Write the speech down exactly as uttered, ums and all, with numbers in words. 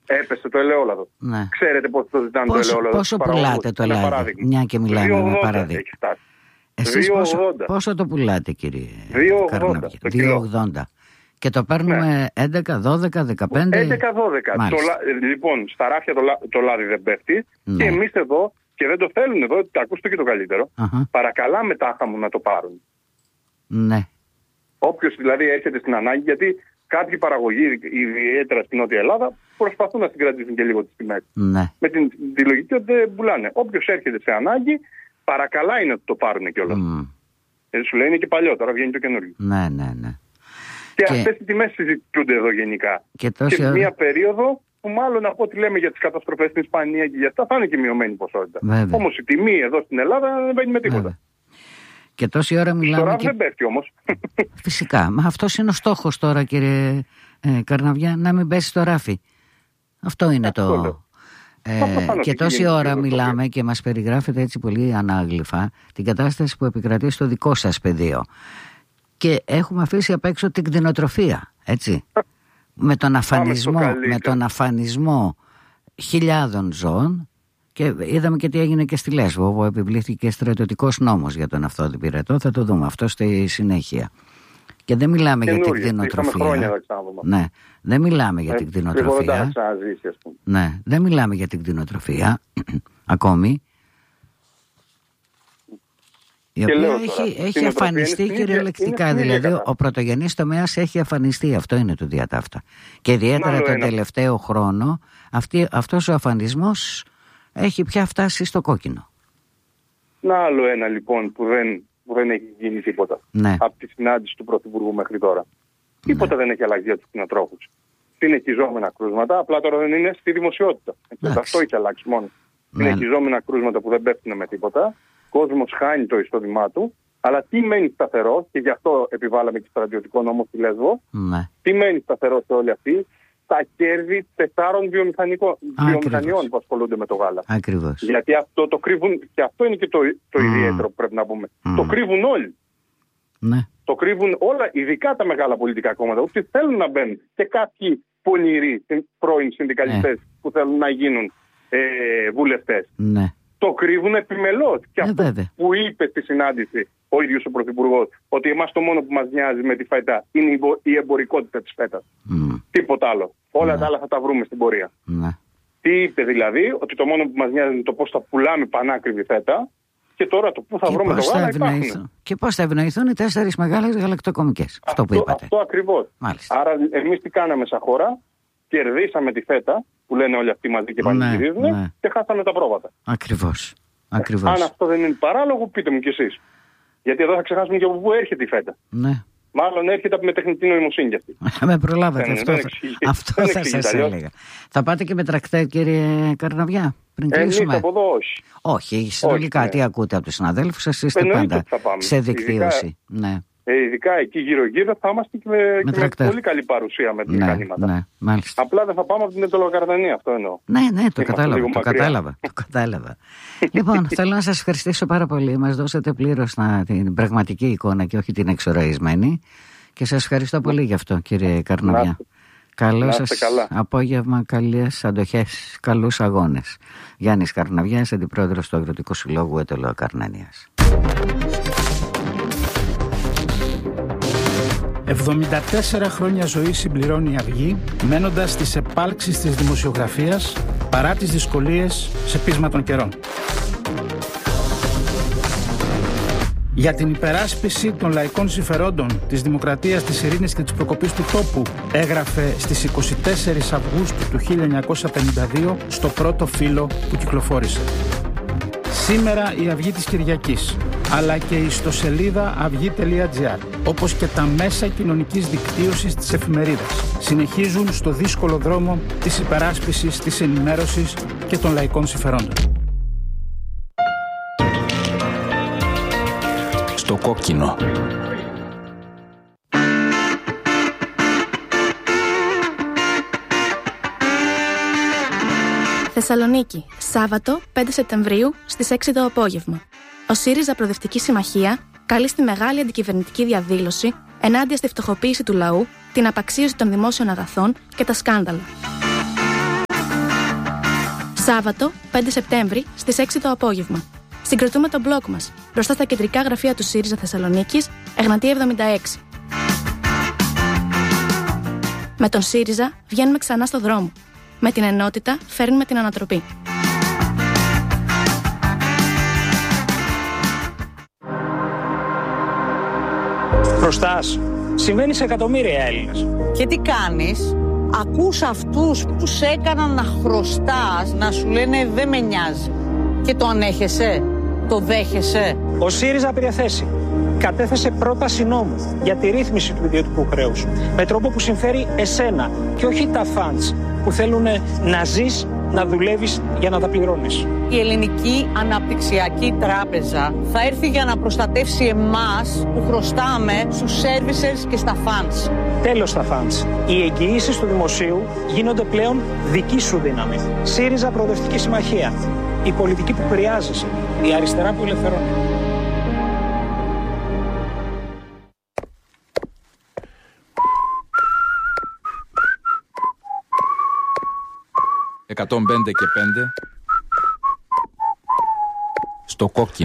έπεσε το ελαιόλαδο. Ναι. Ξέρετε πόσο το ζητάνε το ελαιόλαδο? Πόσο πουλάτε το λάδι? Μια και μιλάμε με παράδειγμα. Εσείς πόσο, πόσο το πουλάτε, κύριε Καρναβιά? δύο ογδόντα. Και το παίρνουμε ναι. έντεκα, δώδεκα, δεκαπέντε. έντεκα, δώδεκα. Το, λοιπόν, στα ράφια το, το λάδι δεν πέφτει. Ναι. Και εμείς εδώ, και δεν το θέλουν εδώ, ακούστε και το καλύτερο, uh-huh. παρακαλάμε τάχα μου να το πάρουν. Ναι. Όποιος δηλαδή έρχεται στην ανάγκη, γιατί κάποιοι παραγωγοί, ιδιαίτερα στην Νότια Ελλάδα, προσπαθούν να συγκρατήσουν και λίγο τις τιμές. Ναι. Με την τη λογική ότι δεν πουλάνε. Όποιος έρχεται σε ανάγκη, παρακαλάει να το πάρουν κιόλας. Mm. Ε, σου λέει είναι και παλιό, τώρα βγαίνει το καινούργιο. Ναι, ναι, ναι. Και, και αυτές οι τιμές συζητούνται εδώ γενικά. Και, και σε μια περίοδο που μάλλον από ό,τι λέμε για τις καταστροφές στην Ισπανία και για αυτά θα είναι και μειωμένη ποσότητα. Όμως η τιμή εδώ στην Ελλάδα δεν μπαίνει με τίποτα. Βέβαια. Και τόση ώρα μιλάμε. Τώρα και... δεν πέφτει όμως. Φυσικά. Μα αυτός είναι ο στόχος τώρα, κύριε ε, Καρναβιά, να μην πέσει στο ράφι. Αυτό είναι αυτό το. Ε, και τόση ώρα μιλάμε και μας περιγράφετε έτσι πολύ ανάγλυφα την κατάσταση που επικρατεί στο δικό σας πεδίο. Και έχουμε αφήσει απ' έξω την κτηνοτροφία, έτσι. με, τον αφανισμό, με τον αφανισμό χιλιάδων ζώων. Και είδαμε και τι έγινε και στη Λέσβο, όπου επιβλήθηκε στρατιωτικός νόμος για τον αυτόδη πυρετό. Θα το δούμε αυτό στη συνέχεια. Και δεν μιλάμε και για την κτηνοτροφία. Χρόνια, ναι, δεν μιλάμε για ε, την κτηνοτροφία. Ναι, δεν μιλάμε για την κτηνοτροφία ακόμη. Η οποία λέω, έχει, έχει αφανιστεί κυριολεκτικά. Δηλαδή, ο πρωτογενής τομέας έχει αφανιστεί. Αυτό είναι το διατάφτα. Και ιδιαίτερα τον τελευταίο χρόνο, αυτή, αυτός ο αφανισμός έχει πια φτάσει στο κόκκινο. Να άλλο ένα λοιπόν που δεν, που δεν έχει γίνει τίποτα. Ναι. Από τη συνάντηση του Πρωθυπουργού μέχρι τώρα. Ναι. Τίποτα δεν έχει αλλάξει για τους κτηνοτρόφους. Συνεχιζόμενα κρούσματα, απλά τώρα δεν είναι στη δημοσιότητα. Αυτό έχει αλλάξει μόνο. Ναι. Συνεχιζόμενα κρούσματα που δεν πέφτουν με τίποτα. Ο κόσμος χάνει το εισόδημά του. Αλλά τι μένει σταθερό, και γι' αυτό επιβάλαμε και στρατιωτικό νόμο στη Λέσβο. Ναι. Τι μένει σταθερό σε όλη αυτή? Τα κέρδη τεσσάρων βιομηχανιών που ασχολούνται με το γάλα. Ακριβώς. Γιατί αυτό το κρύβουν, και αυτό είναι και το, το mm. ιδιαίτερο που πρέπει να πούμε. Mm. Το κρύβουν όλοι. Ναι. Το κρύβουν όλα, ειδικά τα μεγάλα πολιτικά κόμματα. Όσοι θέλουν να μπαίνουν, και κάποιοι πονηροί πρώην συνδικαλιστές mm. που θέλουν να γίνουν ε, βουλευτές. Ναι. Το κρύβουν επιμελώς. Και αυτό ε, που είπε στη συνάντηση ο ίδιος ο Πρωθυπουργός, ότι εμάς το μόνο που μας νοιάζει με τη φέτα είναι η εμπορικότητα της φέτας. Mm. Τίποτα άλλο. Όλα mm. τα άλλα θα τα βρούμε στην πορεία. Mm. Τι είπε δηλαδή? Ότι το μόνο που μας νοιάζει είναι το πώς θα πουλάμε πανάκριβη φέτα, και τώρα το πού θα και βρούμε το γάλα υπάρχουν. Και πώς θα ευνοηθούν οι τέσσερις μεγάλες γαλακτοκομικές. Αυτό, αυτό που είπατε. Αυτό ακριβώς. Μάλιστα. Άρα εμείς τι κάναμε σαν χώρα? Κερδίσαμε τη φέτα που λένε όλοι αυτοί μαζί και πανηγυρίζουν, ναι, ναι. και χάσαμε τα πρόβατα. Ακριβώς. Ακριβώς. Αν αυτό δεν είναι παράλογο, πείτε μου κι εσείς. Γιατί εδώ θα ξεχάσουμε και από πού έρχεται η φέτα. Ναι. Μάλλον έρχεται με τεχνητή νοημοσύνη κι αυτή. Με προλάβατε. Αυτό, θα, αυτό θα σας έλεγα. Θα πάτε και με τρακτέρ, κύριε Καρναβιά, πριν κλείσουμε? Εμείς από εδώ όχι. Όχι, συνολικά όχι, τι ναι. ακούτε από τους συναδέλφους σας? Είστε πάντα σε δικτύωση. Ειδικά, ναι. ε, ειδικά εκεί γύρω-γύρω θα είμαστε και με, με, και με πολύ καλή παρουσία με την ναι, μηχανήματα. Ναι, μάλιστα. Απλά δεν θα πάμε από την Ετωλοκαρδανία, αυτό εννοώ. Ναι, ναι, το κατάλαβα. Το κατάλαβα, το κατάλαβα. Λοιπόν, θέλω να σας ευχαριστήσω πάρα πολύ. Μας δώσατε πλήρως την πραγματική εικόνα και όχι την εξοραϊσμένη. Και σας ευχαριστώ πολύ γι' αυτό, κύριε Καρναβιά. Καλό σας καλά. Απόγευμα, καλές αντοχές, καλούς αγώνες. Γιάννης Καρναβιάς, αντιπρόεδρος του Αγροτικού Συλλόγου Ετωλοκαρνανίας. εβδομήντα τέσσερα χρόνια ζωή συμπληρώνει η Αυγή, μένοντας στις επάλξεις της δημοσιογραφίας παρά τις δυσκολίες σε πείσμα των καιρών. Για την υπεράσπιση των λαϊκών συμφερόντων, της δημοκρατίας, της ειρήνης και της προκοπής του τόπου, έγραφε στις είκοσι τέσσερις Αυγούστου του χίλια εννιακόσια πενήντα δύο στο πρώτο φύλλο που κυκλοφόρησε. Σήμερα η Αυγή της Κυριακής, αλλά και η ιστοσελίδα αυγή τελεία τζι άρ, όπως και τα μέσα κοινωνικής δικτύωσης της εφημερίδας, συνεχίζουν στο δύσκολο δρόμο της υπεράσπισης, της ενημέρωσης και των λαϊκών συμφερόντων. Στο κόκκινο. Θεσσαλονίκη, Σάββατο πέντε Σεπτεμβρίου στις έξι το απόγευμα. Ο ΣΥΡΙΖΑ Προοδευτική Συμμαχία καλεί στη μεγάλη αντικυβερνητική διαδήλωση ενάντια στη φτωχοποίηση του λαού, την απαξίωση των δημόσιων αγαθών και τα σκάνδαλα. Σάββατο, πέντε Σεπτέμβρη, στις έξι το απόγευμα. Συγκροτούμε τον μπλοκ μας, μπροστά στα κεντρικά γραφεία του ΣΥΡΙΖΑ Θεσσαλονίκης, Εγνατία εβδομήντα έξι. Με τον ΣΥΡΙΖΑ βγαίνουμε ξανά στο δρόμο. Με την ενότητα φέρνουμε την ανατροπή. Χρωστάς. Συμβαίνει σε εκατομμύρια Έλληνες. Και τι κάνεις? Ακούς αυτούς που σε έκαναν να χρωστάς να σου λένε δεν με νοιάζει. Και το ανέχεσαι, το δέχεσαι. Ο ΣΥΡΙΖΑ πήρε θέση. Κατέθεσε πρόταση νόμου για τη ρύθμιση του ιδιωτικού χρέους. Με τρόπο που συμφέρει εσένα και όχι τα φαντς που θέλουν να ζεις, να δουλεύεις για να τα πληρώνεις. Η Ελληνική Αναπτυξιακή Τράπεζα θα έρθει για να προστατεύσει εμάς που χρωστάμε στους services και στα funds. Τέλος στα funds. Οι εγγυήσεις του δημοσίου γίνονται πλέον δική σου δύναμη. ΣΥΡΙΖΑ Προοδευτική Συμμαχία. Η πολιτική που χρειάζεσαι. Η αριστερά που ελευθερώνει. εκατόν πέντε και πέντε στο κόκκινο.